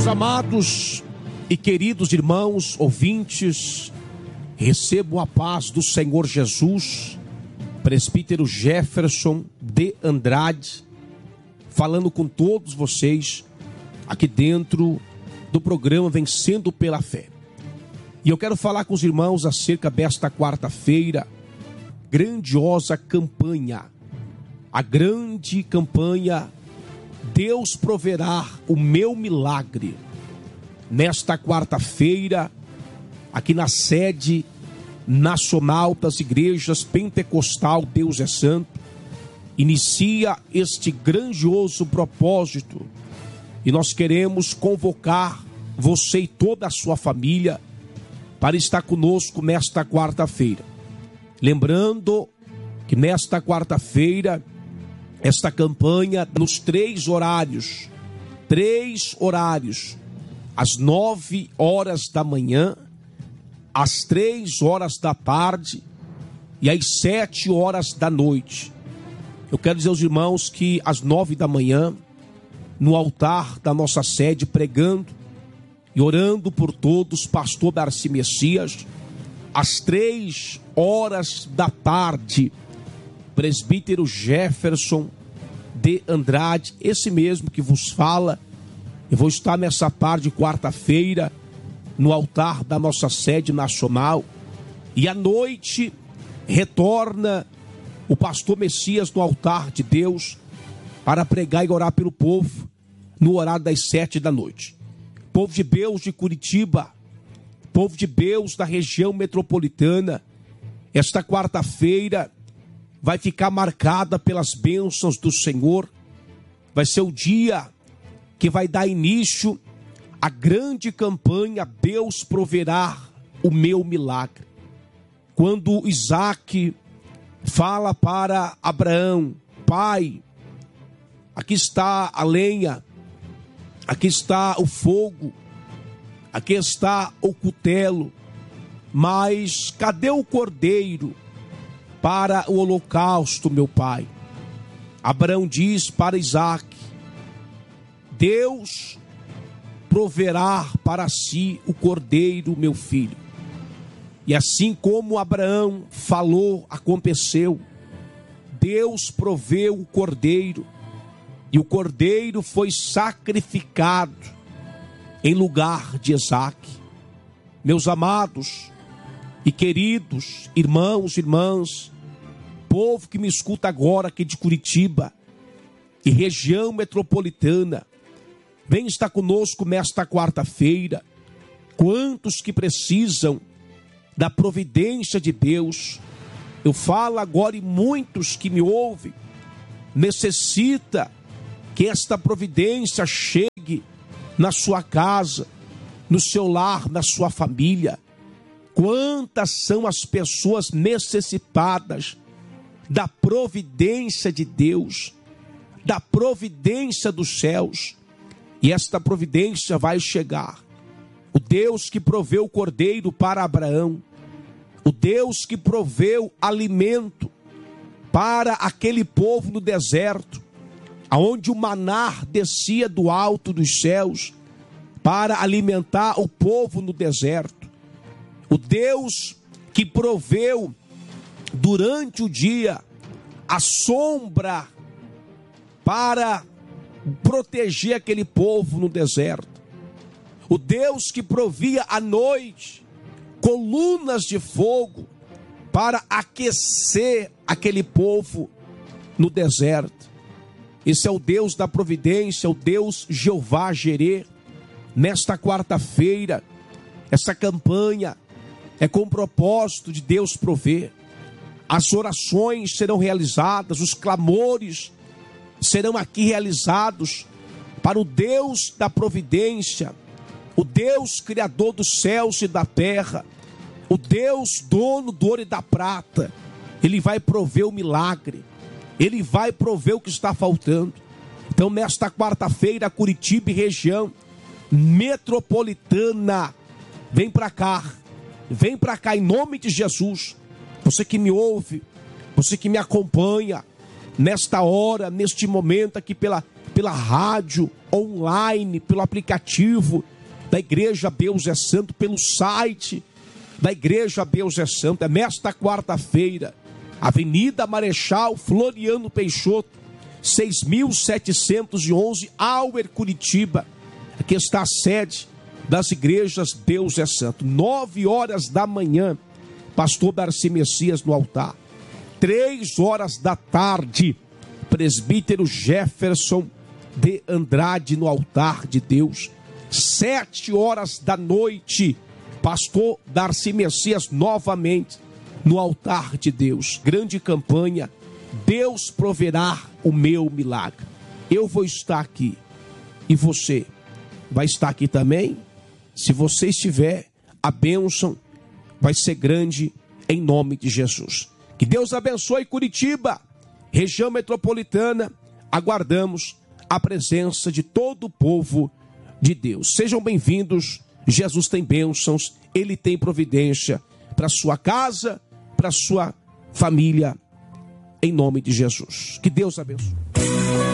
Meus amados e queridos irmãos, ouvintes, recebam a paz do Senhor Jesus. Presbítero Jefferson de Andrade, falando com todos vocês aqui dentro do programa Vencendo pela Fé. E eu quero falar com os irmãos acerca desta quarta-feira, grandiosa campanha, a grande campanha Deus proverá o meu milagre. Nesta quarta-feira, aqui na sede nacional das igrejas pentecostal Deus é Santo, inicia este grandioso propósito e nós queremos convocar você e toda a sua família para estar conosco nesta quarta-feira. Lembrando que nesta quarta-feira, esta campanha nos três horários, às 9 horas da manhã, às 3 horas da tarde e às 7 horas da noite. Eu quero dizer aos irmãos que às 9 da manhã, no altar da nossa sede, pregando e orando por todos, pastor Darcy Messias. Às 3 horas da tarde, presbítero Jefferson de Andrade, esse mesmo que vos fala. Eu vou estar nessa tarde, quarta-feira, no altar da nossa sede nacional. E à noite, retorna o pastor Messias no altar de Deus para pregar e orar pelo povo no horário das 7 da noite. Povo de Deus de Curitiba, povo de Deus da região metropolitana, esta quarta-feira vai ficar marcada pelas bênçãos do Senhor. Vai ser o dia que vai dar início à grande campanha Deus proverá o meu milagre. Quando Isaac fala para Abraão: pai, aqui está a lenha, aqui está o fogo, aqui está o cutelo, mas cadê o cordeiro para o holocausto, meu pai? Abraão diz para Isaac: Deus proverá para si o cordeiro, meu filho. E assim como Abraão falou, aconteceu. Deus proveu o cordeiro, e o cordeiro foi sacrificado em lugar de Isaac. Meus amados e queridos irmãos e irmãs, povo que me escuta agora aqui de Curitiba e região metropolitana, vem estar conosco nesta quarta-feira. Quantos que precisam da providência de Deus? Eu falo agora, e muitos que me ouvem necessita que esta providência chegue na sua casa, no seu lar, na sua família. Quantas são as pessoas necessitadas da providência de Deus, da providência dos céus, e esta providência vai chegar. O Deus que proveu o cordeiro para Abraão, o Deus que proveu alimento para aquele povo no deserto, aonde o maná descia do alto dos céus para alimentar o povo no deserto. O Deus que proveu durante o dia a sombra para proteger aquele povo no deserto. O Deus que provia à noite colunas de fogo para aquecer aquele povo no deserto. Esse é o Deus da providência, o Deus Jeová Jireh. Nesta quarta-feira, essa campanha é com o propósito de Deus prover. As orações serão realizadas, os clamores serão aqui realizados para o Deus da providência, o Deus criador dos céus e da terra, o Deus dono do ouro e da prata. Ele vai prover o milagre, Ele vai prover o que está faltando. Então, nesta quarta-feira, Curitiba e região metropolitana, vem para cá em nome de Jesus. Você que me ouve, você que me acompanha nesta hora, neste momento aqui pela rádio, online, pelo aplicativo da Igreja Deus é Santo, pelo site da Igreja Deus é Santo. É nesta quarta-feira, Avenida Marechal Floriano Peixoto, 6.711, Auer, Curitiba. Aqui está a sede das igrejas Deus é Santo. 9 horas da manhã, pastor Darcy Messias no altar. 3 horas da tarde, presbítero Jefferson de Andrade no altar de Deus. 7 horas da noite, pastor Darcy Messias novamente no altar de Deus. Grande campanha, Deus proverá o meu milagre. Eu vou estar aqui e você vai estar aqui também. Se você estiver, a bênção vai ser grande em nome de Jesus. Que Deus abençoe Curitiba, região metropolitana. Aguardamos a presença de todo o povo de Deus. Sejam bem-vindos. Jesus tem bênçãos, Ele tem providência para a sua casa, para a sua família, em nome de Jesus. Que Deus abençoe.